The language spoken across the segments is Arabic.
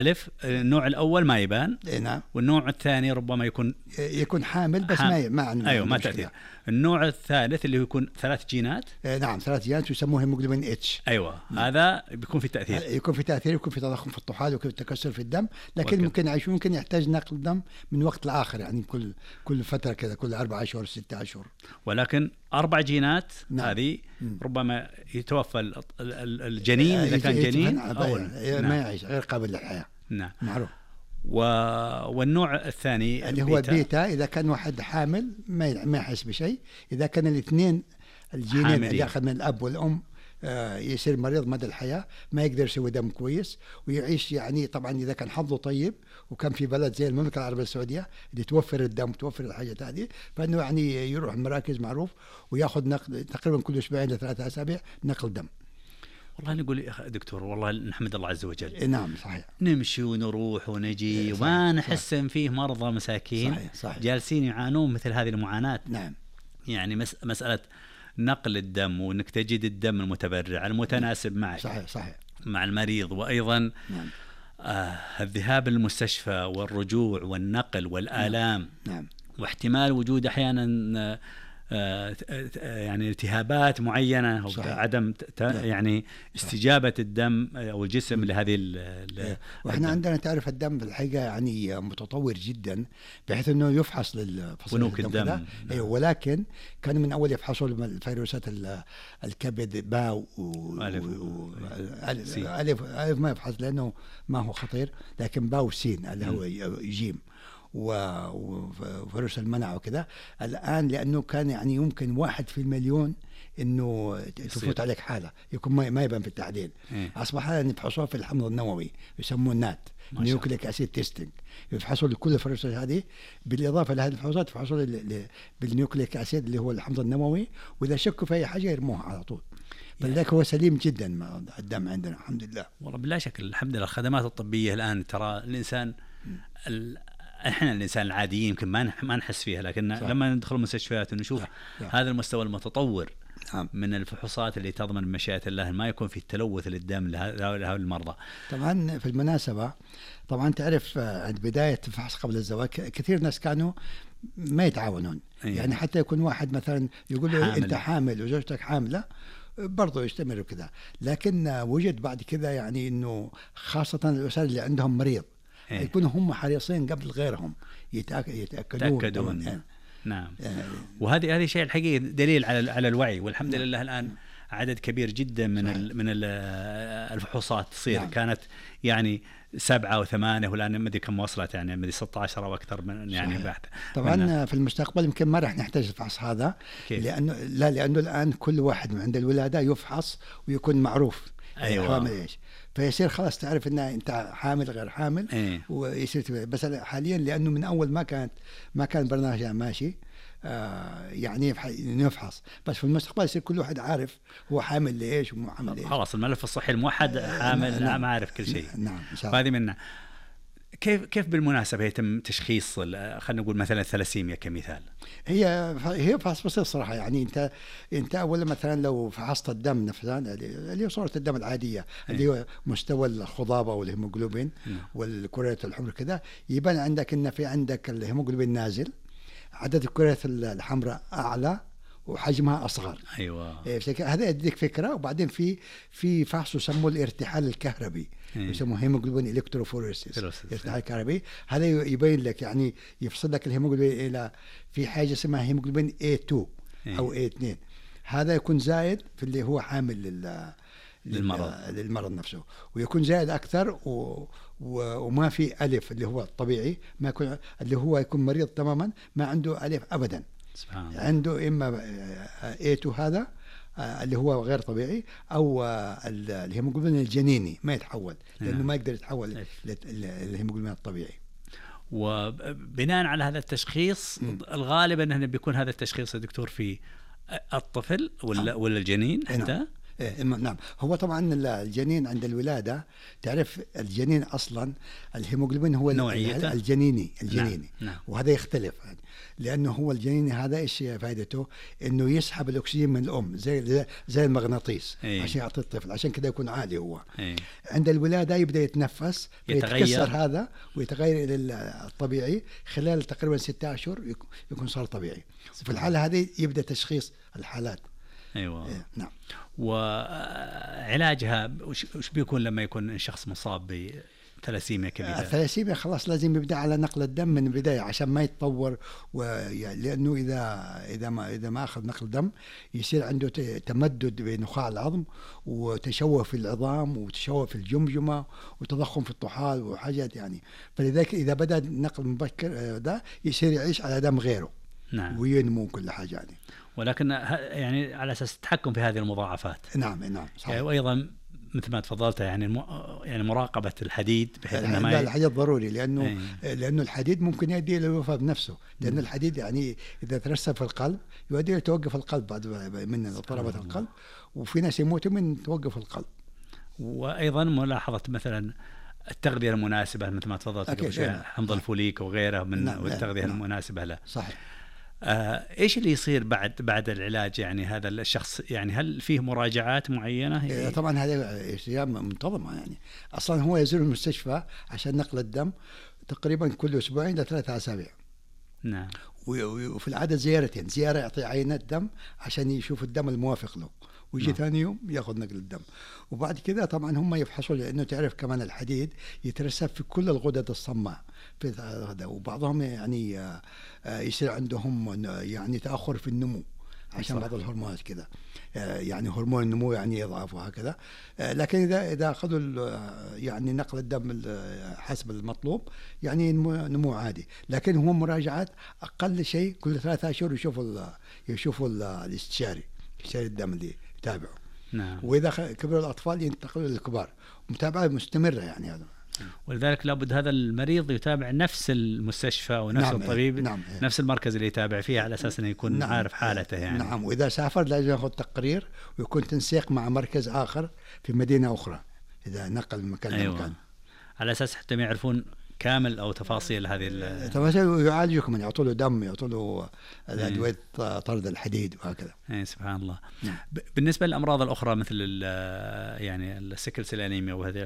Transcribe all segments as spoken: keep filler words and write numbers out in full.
ألف النوع الأول ما يبان. نعم. والنوع الثاني ربما يكون يكون حامل بس حامل. ما ما أيوه ما تأثير. النوع الثالث اللي يكون ثلاث جينات. نعم ثلاث جينات يسموه هيموجلوبين اتش. أيوه نعم. هذا بيكون في تأثير. يكون في تأثير، يكون في تضخم في الطحال، ويكون في تكسر في الدم، لكن وكذا. ممكن يعيش، ممكن يحتاج نقل دم من وقت لآخر، يعني كل كل فترة كذا، كل أربعة أشهر ستة أشهر. ولكن أربع جينات نعم. هذه ربما يتوفى الجنين إذا كان جنين أو نعم. ما يعيش، غير قابل للحياة. نعم معروف. و... والنوع الثاني اللي هو البيتا، إذا كان واحد حامل ما ما يحس بشيء، إذا كان الاثنين الجينين اللي أخذ من الأب والأم آه يصير مريض مدى الحياة، ما يقدر يسوي دم كويس ويعيش. يعني طبعا إذا كان حظه طيب وكان في بلد زي المملكة العربية السعودية اللي توفر الدم توفر الحاجات هذه، فإنه يعني يروح المراكز معروف ويأخذ نقل تقريبا كل أسبوعين لثلاثة أسابيع نقل دم. والله نقول يا دكتور والله نحمد الله عز وجل. نعم صحيح. نمشي ونروح ونجي وما نحس ان فيه مرضى مساكين صحيح صحيح. جالسين يعانون مثل هذه المعاناة. نعم. يعني مس مسألة نقل الدم وانك تجد الدم المتبرع المتناسب معك صحيح صحيح مع المريض، وايضا نعم. آه الذهاب للمستشفى والرجوع والنقل والآلام. نعم. واحتمال وجود احيانا آه يعني التهابات معينة أو صحيح. عدم يعني استجابة الدم أو الجسم لهذه ال وإحنا عندنا تعرف الدم بالحقيقة يعني متطور جدا بحيث إنه يفحص للفصول الدم, الدم. نعم. ولكن كانوا من أول يفحصوا الفيروسات الكبد باء وألف ألف ألف ما يفحص لأنه ما هو خطير، لكن باء وسين اللي هو جيم وفيروس المناعة وكذا. الآن لأنه كان يعني يمكن واحد في المليون إنه تفوت عليك حالة يكون ما يبان في التحليل. إيه؟ أصبح هذا يفحصوها في الحمض النووي يسموه نات نيوكليك أسيد تيستينج، يفحصوا لكل الفيروسات هذه بالإضافة لهذه الفحوصات يفحصوا بالنيوكليك أسيد اللي هو الحمض النووي، وإذا شكوا في أي حاجة يرموها على طول. فلذلك هو سليم جدا الدم عندنا الحمد لله. والله بلا شك الحمد لله. الخدمات الطبية الآن ترى الإنسان ال... احنا الانسان العادي يمكن ما ما نحس فيها، لكن صح. لما ندخل المستشفيات ونشوف صح. صح. هذا المستوى المتطور نعم. من الفحوصات اللي تضمن مشيئة الله ما يكون في تلوث للدم لهؤلاء المرضى. طبعا في المناسبة طبعا تعرف عند بداية الفحص قبل الزواج كثير ناس كانوا ما يتعاونون. أيه. يعني حتى يكون واحد مثلا يقول له انت حامل وزوجتك حاملة برضو يستمر كذا، لكن وجد بعد كذا يعني انه خاصة الأسر اللي عندهم مريض إيه؟ يكونوا هم حريصين قبل غيرهم يتأكدون. يعني. نعم. يعني وهذه هذه شيء الحقيقي دليل على على الوعي، والحمد نعم. لله الآن عدد كبير جدا من ال من ال الفحوصات تصير. نعم. كانت يعني سبعة وثمانية والآن مدري كم وصلت، يعني مدري ستة عشر أو أكثر من يعني بعد. طبعا منها. في المستقبل يمكن ما راح نحتاج الفحص هذا كيف؟ لأنه لا لأنه الآن كل واحد من عند الولادة يفحص ويكون معروف. أيوة. إيش فيصير خلاص تعرف إن أنت حامل غير حامل. إيه؟ ويصير بس حاليا لأنه من أول ما كانت ما كان برنامج ماشي آه يعني نفحص، بس في المستقبل يصير كل واحد عارف هو حامل لإيش ومو حامل لإيش. خلاص الملف الصحي الموحد حامل نعم. عارف كل شيء. نعم إن شاء الله. هذه منا. كيف كيف بالمناسبة يتم تشخيص خلينا نقول مثلا الثلاسيميا كمثال؟ هي هي فحص بسيط صراحة. يعني أنت أنت أولا مثلا لو فحصت الدم نفسها اللي هي صورة الدم العادية اللي هو مستوى الخضابة والهيموجلوبين والكريات الحمر كذا، يبان عندك إن في عندك الهيموجلوبين نازل، عدد الكريات الحمراء أعلى وحجمها أصغر. أيوة. هذا يديك فكرة. وبعدين في في فحص يسموه الارتحال الكهربي. أيه. يسموه هيموجلوبين الكتروفوريسيس الارتحال الكهربي. هذا يبين لك يعني يفصل لك الهيموجلوبين إلى في حاجة اسمها هيموجلوبين إيه تو أيه. أو إيه تو. هذا يكون زايد في اللي هو حامل لل للمرض للمرض نفسه، ويكون زائد أكثر و... و... وما في ألف اللي هو الطبيعي، ما يكون اللي هو يكون مريض تماما ما عنده ألف أبدا. سبحان الله. عنده إما إيه تو هذا اللي هو غير طبيعي، أو الهيموجلوبين الجنيني ما يتحول لأنه نعم. ما يقدر يتحول للهيموجلوبين الطبيعي. وبناء على هذا التشخيص م. الغالب أنه بيكون هذا التشخيص يا دكتور في الطفل ولا ولا الجنين حتى إيه نعم. هو طبعا الجنين عند الولادة تعرف الجنين أصلا الهيموغلوبين هو نوعيته الجنيني الجنيني نعم. نعم. وهذا يختلف يعني لأنه هو الجنيني هذا إيش فائدته؟ إنه يسحب الأكسجين من الأم زي زي المغناطيس أي. عشان يعطي الطفل، عشان كذا يكون عالي هو. أي. عند الولادة يبدأ يتنفس يتغير هذا ويتغير إلى الطبيعي خلال تقريبا ستة أشهر يكون صار طبيعي. في الحالة هذه يبدأ تشخيص الحالات. أيوة. إيه نعم. وعلاجها وش بيكون لما يكون الشخص مصاب بثلاسيميا كبيرة؟ الثلاسيميا خلاص لازم يبدأ على نقل الدم من البداية عشان ما يتطور، لأنه إذا إذا ما إذا ما أخذ نقل دم يصير عنده تمدد بنخاع العظم وتشوه في العظام وتشوه في الجمجمة وتضخم في الطحال وحاجات يعني. فلذلك إذا بدأ نقل مبكر ده يصير يعيش على دم غيره. نعم. وينمو كل حاجة يعني. ولكن يعني على أساس التحكم في هذه المضاعفات. نعم نعم صحيح. يعني وأيضا مثل ما تفضلت يعني يعني مراقبة الحديد بحيث أنه ما الحديد ضروري لأنه أي. لأنه الحديد ممكن يؤدي إلى الوفاة بنفسه، لأن الحديد يعني إذا ترسب في القلب يؤدي إلى توقف القلب بعد من ضربات القلب، وفي ناس يموتوا من توقف القلب. وأيضا ملاحظة مثلا التغذية المناسبة مثل ما تفضلت قبل شوي، حمض الفوليك وغيره من نعم. والتغذية نعم. المناسبة له. صحيح. آه، إيش اللي يصير بعد بعد العلاج يعني هذا الشخص يعني هل فيه مراجعات معينة؟ إيه طبعا هذه أشياء منتظمة يعني. أصلا هو يزور المستشفى عشان نقل الدم تقريبا كل أسبوعين لثلاثة أسابيع. نعم. وفي العادة زيارتين، زيارة يعطي عينة دم عشان يشوف الدم الموافق له، ويجي نعم. ثاني يوم ياخذ نقل الدم. وبعد كذا طبعا هم يفحصوا لأنه تعرف كمان الحديد يترسب في كل الغدد الصماء في هذا، وبعضهم يعني يصير عندهم يعني تأخر في النمو عشان صح. بعض الهرمونات كذا يعني هرمون النمو يعني يضعف وهكذا. لكن إذا إذا أخذوا يعني نقل الدم حسب المطلوب يعني نمو عادي. لكن هو مراجعات أقل شيء كل ثلاثة أشهر يشوفوا يشوفوا الاستشاري استشاري الدم اللي يتابعه. نعم. وإذا كبروا الأطفال ينتقلوا للكبار، متابعة مستمرة يعني هذا. ولذلك لابد هذا المريض يتابع نفس المستشفى ونفس نعم الطبيب نعم نفس المركز اللي يتابع فيه على أساس أنه يكون نعم عارف حالته يعني. نعم. وإذا سافر لازم يأخذ تقرير ويكون تنسيق مع مركز آخر في مدينة أخرى إذا نقل من مكان أيوة. لمكان، على أساس حتى ما يعرفون كامل أو تفاصيل هذه تفاصيل يعالجكم من يعطوا له دم يعطوا له الأدوية طرد الحديد وهكذا. أي سبحان الله. نعم. بالنسبة للأمراض الأخرى مثل يعني السكل سيل أنيميا وهذه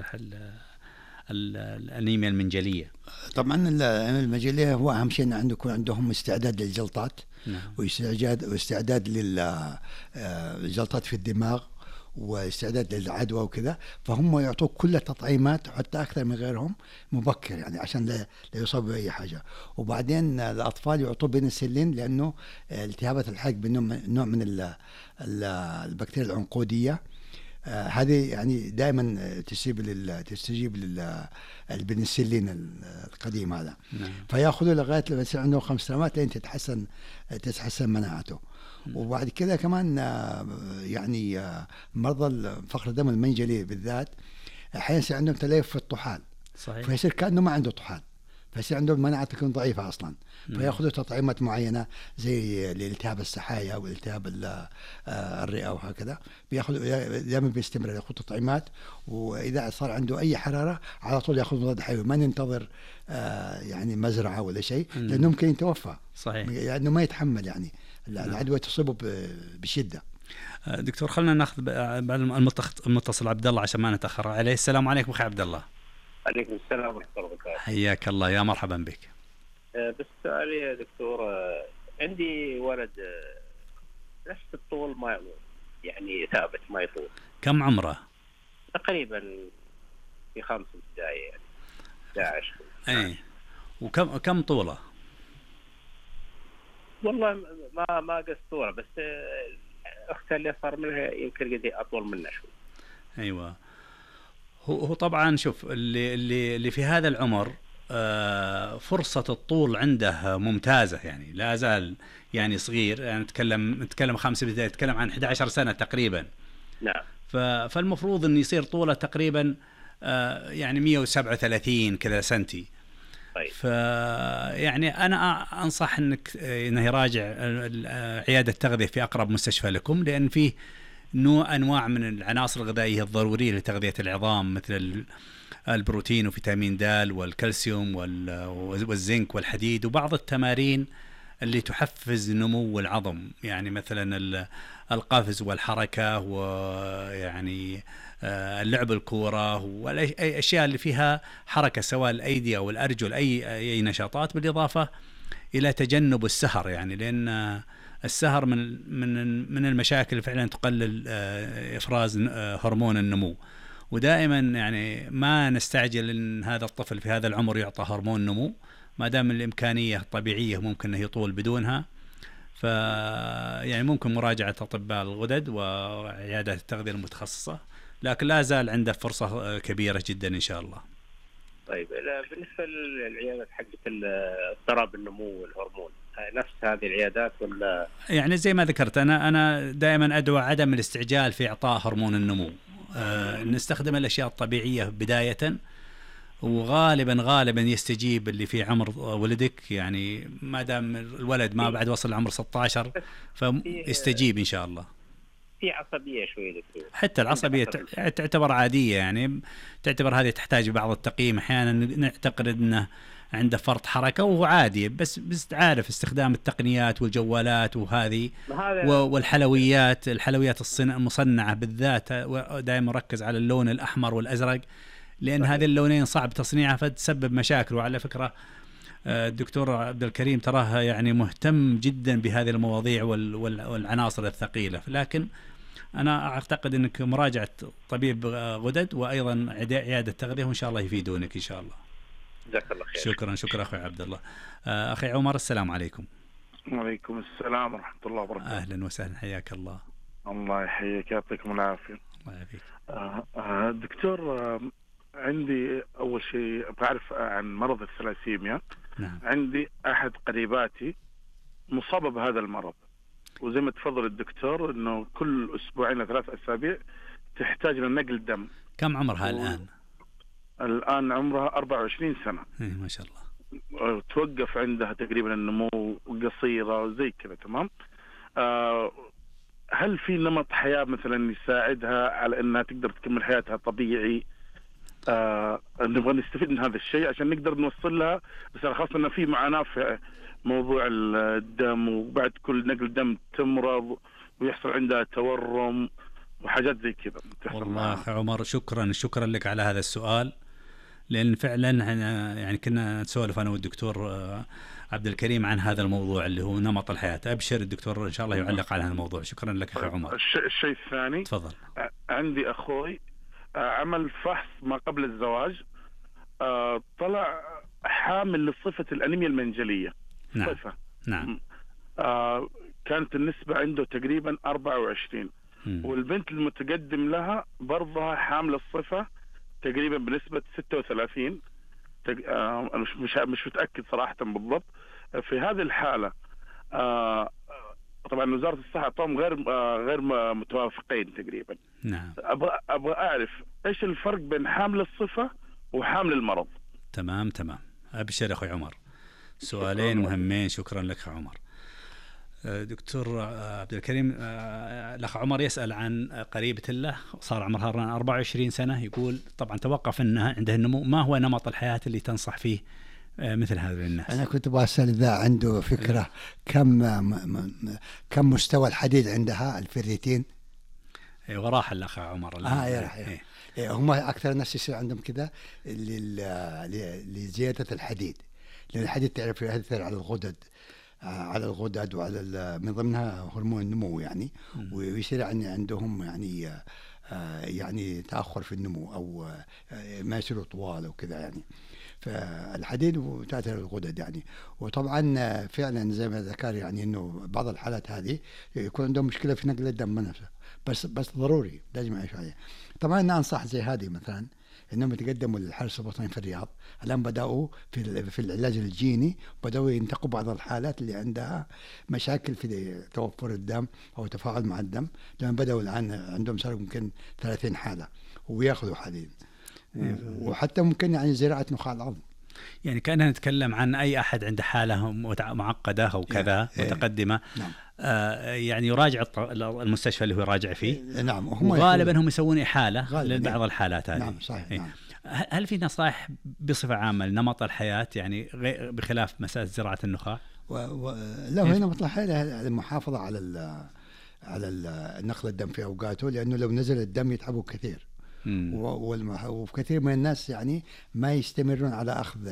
الأنيميا المنجلية، طبعا المنجلية هو أهم شيء أن يكون عندهم استعداد للجلطات. نعم. واستعداد واستعداد للجلطات في الدماغ واستعداد للعدوى وكذا، فهم يعطوك كل التطعيمات حتى أكثر من غيرهم مبكر يعني عشان لا يصاب بأي حاجة. وبعدين الأطفال يعطوا بنسلين لأنه التهابات الحلق بنوع من البكتيريا العنقودية آه هذه يعني دائما تستجيب لل تستجيب للبنسلين القديم هذا. نعم. فياخذوا لغايه لما يصير عنده خمس سنوات لين تتحسن تتحسن مناعته. نعم. وبعد كذا كمان آه يعني آه مرضى فقر الدم المنجلي بالذات احيانا يصير عندهم تليف في الطحال. صحيح. فيصير كانه ما عنده طحال، فيصير عندهم مناعة تكون ضعيفة أصلا. فيأخذوا تطعيمات معينة زي الالتهاب السحايا والالتهاب الرئة وهكذا، بيأخذوا دائما بيستمر يأخذ تطعيمات، وإذا صار عنده أي حرارة على طول يأخذ مضاد حيوي، ما ننتظر يعني مزرعة ولا شيء لأنه ممكن يتوفى. صحيح. لأنه يعني ما يتحمل يعني العدوى تصيبه بشدة. دكتور خلنا ناخذ المتصل عبد الله عشان ما نتأخر عليه. السلام عليكم أخي عبد الله. عليكم السلام ورحمة الله وبركاته. حياك الله، يا مرحبا بك. بس سؤالي يا دكتور، عندي ولد نفس الطول ما يعني ثابت ما يطول. كم عمره؟ تقريبا في خمس ابتدائي يعني احد عشر. اي وكم كم طوله؟ والله ما ما قص طوله، بس اختي اللي صار منها يمكن قد اطول منه شوي. ايوه. هو طبعا شوف اللي اللي اللي في هذا العمر آه فرصة الطول عنده ممتازة يعني، لا زال يعني صغير يعني، نتكلم نتكلم خمسة بداية نتكلم عن أحد عشر سنة تقريبا. نعم. فالمفروض إن يصير طوله تقريبا آه يعني مئة وسبعة وثلاثين كذا سنتي. طيب. فيعني أنا أنصح إنك إنه يراجع عيادة تغذية في أقرب مستشفى لكم، لأن فيه نوع أنواع من العناصر الغذائية الضرورية لتغذية العظام مثل البروتين وفيتامين د والكالسيوم والزنك والحديد، وبعض التمارين اللي تحفز نمو العظم، يعني مثلا القفز والحركة ويعني اللعب الكورة والأشياء اللي فيها حركة سواء الأيدي أو الأرجل، أي أي نشاطات، بالإضافة إلى تجنب السهر، يعني لأن السهر من من من المشاكل فعلا تقلل إفراز هرمون النمو. ودائما يعني ما نستعجل ان هذا الطفل في هذا العمر يعطى هرمون نمو، ما دام الامكانيه طبيعيه ممكن انه يطول بدونها. ف يعني ممكن مراجعه اطباء الغدد وعيادات التغذيه المتخصصه، لكن لا زال عنده فرصه كبيره جدا ان شاء الله. طيب بالنسبه للعيادات حقت اضطراب النمو والهرمون، نفس هذه العيادات ولا؟ يعني زي ما ذكرت انا انا دائما ادعو عدم الاستعجال في اعطاء هرمون النمو. آه نستخدم الأشياء الطبيعية بداية، وغالبا غالبا يستجيب اللي في عمر ولدك، يعني ما دام الولد ما بعد وصل عمر ستة عشر فيستجيب إن شاء الله. في عصبية شوية دكتور، حتى العصبية تعتبر عادية، يعني تعتبر هذه تحتاج بعض التقييم، أحيانا نعتقد أنه عنده فرط حركة وهو عادي، بس بس عارف استخدام التقنيات والجوالات وهذه والحلويات الحلويات المصنعة بالذات دائما ركز على اللون الأحمر والأزرق، لأن هذه اللونين صعب تصنيعها فتسبب مشاكل. وعلى فكرة الدكتور عبد الكريم تراها يعني مهتم جدا بهذه المواضيع والعناصر الثقيلة، لكن أنا أعتقد أنك مراجعة طبيب غدد وأيضا عيادة تغذية وإن شاء الله يفيدونك إن شاء الله. جزاك الله خير. شكرا شكرا أخي عبد الله. أخي عمر السلام عليكم. وعليكم السلام ورحمة الله وبركاته. أهلا وسهلا، حياك الله. الله يحييك، يعطيكم العافية. الله يعافيك. آه آه دكتور، آه عندي أول شيء بعرف عن مرض الثلاسيميا. نعم. عندي أحد قريباتي مصابة بهذا المرض، وزي ما تفضل الدكتور إنه كل أسبوعين لثلاث أسابيع تحتاج لنقل دم. كم عمرها و... الآن؟ الآن عمرها أربعة وعشرين سنة. إيه ما شاء الله. توقف عندها تقريبا النمو قصيرة وزي كذا، تمام. آه هل في نمط حياة مثلا يساعدها على أنها تقدر تكمل حياتها طبيعي؟ آه نبغى نستفيد من هذا الشيء عشان نقدر نوصل لها، بس خاصة أن في معاناة في موضوع الدم، وبعد كل نقل دم تمرض ويحصل عندها تورم وحاجات زي كذا. والله أخي عمر شكرا شكرا لك على هذا السؤال، لأن فعلا يعني كنا نسولف أنا والدكتور عبد الكريم عن هذا الموضوع اللي هو نمط الحياة. أبشر الدكتور إن شاء الله يعلق على هذا الموضوع. شكرا لك أخي عمر. الشيء الثاني، تفضل. عندي أخوي عمل فحص ما قبل الزواج، طلع حامل لصفة الأنيميا المنجلية. نعم. صفة. نعم. كانت النسبة عنده تقريبا أربعة وعشرين، والبنت المتقدم لها برضها حامل الصفة تقريبا بنسبة ستة وثلاثين. مش مش مش متأكد صراحة بالضبط. في هذه الحالة طبعا وزارة الصحة طبعا غير غير متوافقين تقريبا. نعم. أبغى أبغى أعرف إيش الفرق بين حامل الصفة وحامل المرض. تمام تمام. أبشر أخي عمر، سؤالين مهمين. شكرا لك أخي عمر. دكتور عبد الكريم، الأخ عمر يسأل عن قريبة له صار عمرها أربعة وعشرين سنة، يقول طبعا توقف أنها عندها النمو، ما هو نمط الحياة اللي تنصح فيه مثل هذا الناس؟ أنا كنت بسأل إذا عنده فكرة كم كم مستوى الحديد عندها الفريتين. وراح الأخ عمر. آه يا إيه. هم أكثر الناس يصير عندهم كذا لزيادة الحديد، لأن الحديد تعرف يأثر على الغدد على الغدد وعلى من ضمنها هرمون النمو يعني، ويصير عندهم يعني يعني تأخر في النمو أو ما يصيروا طوال وكذا يعني. فالحديد وتأثر الغدد يعني. وطبعا فعلا زي ما ذكر يعني إنه بعض الحالات هذه يكون عندهم مشكلة في نقل الدم نفسه، بس بس ضروري لازم يعيش عليه. طبعا أنا أنصح زي هذه مثلا إنهم يتقدموا للحرس الوطني في الرياض. الآن بدأوا في في العلاج الجيني، بدأوا ينتقوا بعض الحالات اللي عندها مشاكل في توفر الدم أو تفاعل مع الدم، لما بدأوا الآن عندهم صار ممكن ثلاثين حالة ويأخذوا حديد، وحتى ممكن يعني زراعة نخاع العظم. يعني كأننا نتكلم عن أي أحد عنده حالة معقدة أو كذا إيه. متقدمة. نعم. آه يعني يراجع المستشفى اللي هو راجع فيه. نعم. وغالبا هم يسوون إحالة لبعض الحالات هذه. نعم صحيح. نعم. هل في نصائح بصفة عامة لنمط الحياة يعني بخلاف مسألة زراعة النخاع؟ لا هنا نمط الحياة المحافظة على على نقل الدم في أوقاته، لأنه لو نزل الدم يتعبوا كثير، وكثير من الناس يعني ما يستمرون على أخذ